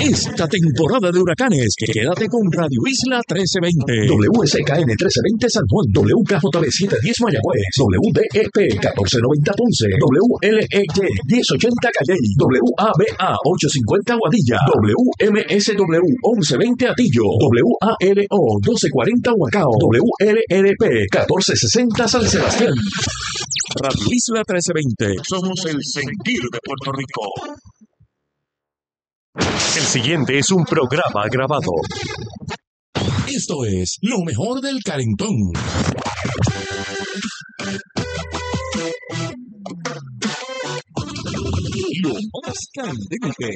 Esta temporada de huracanes, quédate con Radio Isla 1320, WSKN 1320 San Juan, WKJB 710 Mayagüez, WDEP 1490 Ponce, WLEY 1080 Calley, WABA 850 Guadilla, WMSW 1120 Atillo, WALO 1240 Huacao, WLRP 1460 San Sebastián. Radio Isla 1320, somos el sentir de Puerto Rico. El siguiente es un programa grabado. Esto es lo mejor del calentón. Lo más candente.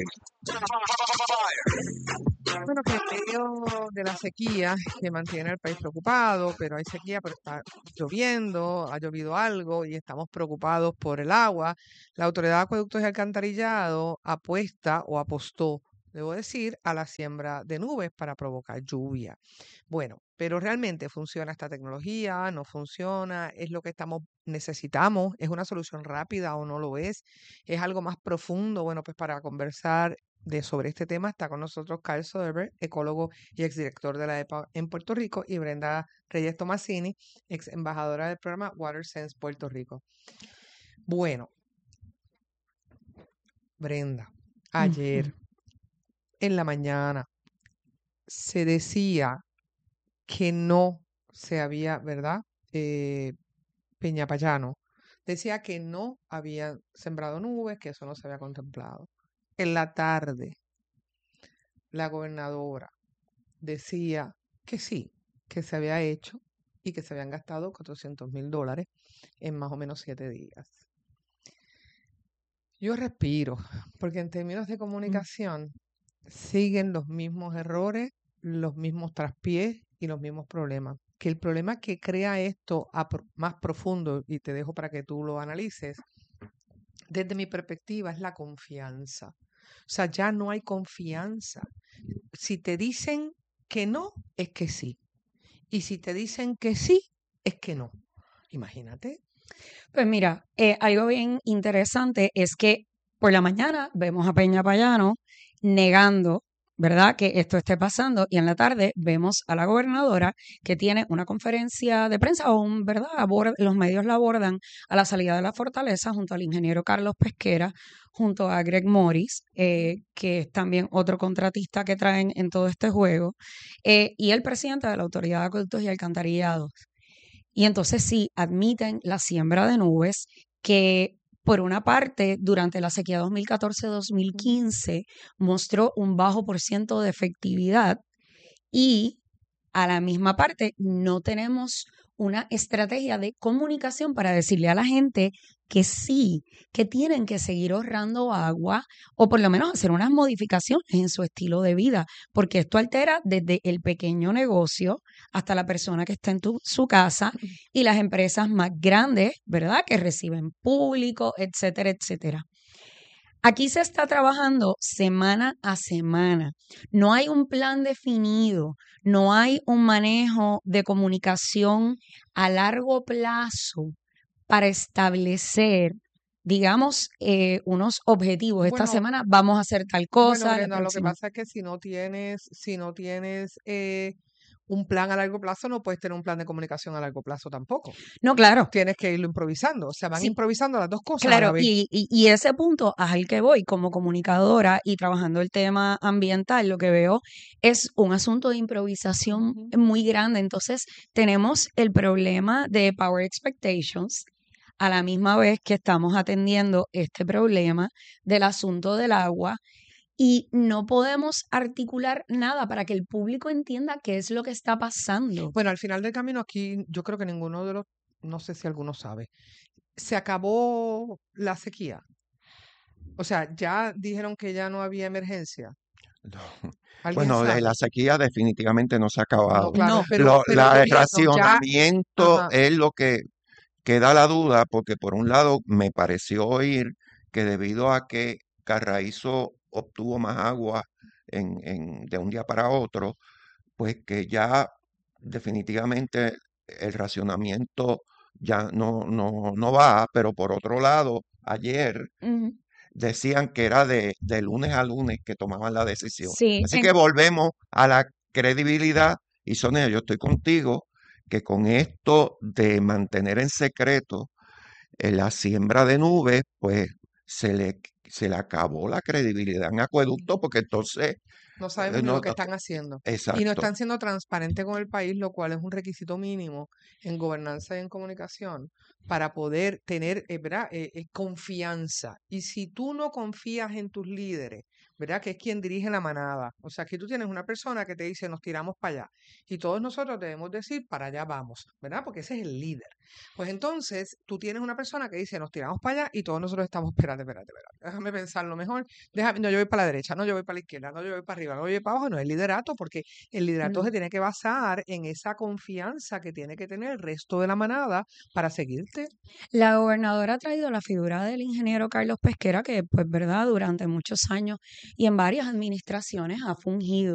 Bueno, que en medio de la sequía que mantiene al país preocupado, pero hay sequía, pero está lloviendo, ha llovido algo y estamos preocupados por el agua. La Autoridad de Acueductos y Alcantarillado apuesta o apostó, debo decir, a la siembra de nubes para provocar lluvia. Bueno, pero realmente funciona esta tecnología, no funciona, es lo que necesitamos, es una solución rápida o no lo es algo más profundo. Bueno, pues para conversar sobre este tema está con nosotros Carl Soderberg, ecólogo y exdirector de la EPA en Puerto Rico, y Brenda Reyes Tomasini, ex embajadora del programa Water Sense Puerto Rico. Bueno, Brenda, ayer en la mañana se decía que no se había, ¿verdad? Peñapayano decía que no habían sembrado nubes, que eso no se había contemplado. En la tarde, la gobernadora decía que sí, que se había hecho y que se habían gastado $400,000 en más o menos 7 días. Yo respiro, porque en términos de comunicación siguen los mismos errores, los mismos traspiés y los mismos problemas. Que el problema que crea esto más profundo, y te dejo para que tú lo analices, desde mi perspectiva es la confianza. O sea, ya no hay confianza. Si te dicen que no, es que sí. Y si te dicen que sí, es que no. Imagínate. Pues mira, algo bien interesante es que por la mañana vemos a Peñapayano negando, ¿verdad?, que esto esté pasando, y en la tarde vemos a la gobernadora que tiene una conferencia de prensa, ¿verdad? Los medios la abordan a la salida de la fortaleza junto al ingeniero Carlos Pesquera, junto a Greg Morris, que es también otro contratista que traen en todo este juego, y el presidente de la Autoridad de Acueductos y Alcantarillados. Y entonces sí, admiten la siembra de nubes que, por una parte, durante la sequía 2014-2015 mostró un bajo % de efectividad, y a la misma parte no tenemos una estrategia de comunicación para decirle a la gente que sí, que tienen que seguir ahorrando agua o por lo menos hacer unas modificaciones en su estilo de vida, porque esto altera desde el pequeño negocio hasta la persona que está en su casa y las empresas más grandes, ¿verdad?, que reciben público, etcétera, etcétera. Aquí se está trabajando semana a semana. No hay un plan definido, no hay un manejo de comunicación a largo plazo para establecer, digamos, unos objetivos. Esta semana vamos a hacer tal cosa. Bueno, Brenda, lo que pasa es que si no tienes un plan a largo plazo, no puedes tener un plan de comunicación a largo plazo tampoco. No, claro. Tienes que irlo improvisando. O sea, van improvisando las dos cosas. Claro, y ese punto al que voy como comunicadora y trabajando el tema ambiental, lo que veo es un asunto de improvisación muy grande. Entonces, tenemos el problema de Power Expectations a la misma vez que estamos atendiendo este problema del asunto del agua. Y no podemos articular nada para que el público entienda qué es lo que está pasando. Bueno, al final del camino aquí, yo creo que ninguno de los, no sé si alguno sabe, se acabó la sequía. O sea, ya dijeron que ya no había emergencia. No. Bueno, la sequía definitivamente no se ha acabado. No, claro, el racionamiento es lo que da la duda, porque por un lado me pareció oír que debido a que Carraízo obtuvo más agua de un día para otro, pues que ya definitivamente el racionamiento ya no va, pero por otro lado, ayer decían que era de lunes a lunes que tomaban la decisión. Sí, Así que volvemos a la credibilidad y Sonia, yo estoy contigo que con esto de mantener en secreto la siembra de nubes, pues se le acabó la credibilidad en Acueducto porque entonces no sabemos ni lo que están haciendo. Exacto. Y no están siendo transparentes con el país, lo cual es un requisito mínimo en gobernanza y en comunicación para poder tener confianza. Y si tú no confías en tus líderes, ¿verdad? Que es quien dirige la manada. O sea, que tú tienes una persona que te dice, nos tiramos para allá. Y todos nosotros debemos decir, para allá vamos, ¿verdad? Porque ese es el líder. Pues entonces, tú tienes una persona que dice, nos tiramos para allá y todos nosotros estamos, espérate. Déjame pensarlo mejor. No, yo voy para la derecha, no, yo voy para la izquierda, no, yo voy para arriba, no, yo voy para abajo. No es liderato, porque el liderato se tiene que basar en esa confianza que tiene que tener el resto de la manada para seguirte. La gobernadora ha traído la figura del ingeniero Carlos Pesquera, que pues verdad, durante muchos años y en varias administraciones ha fungido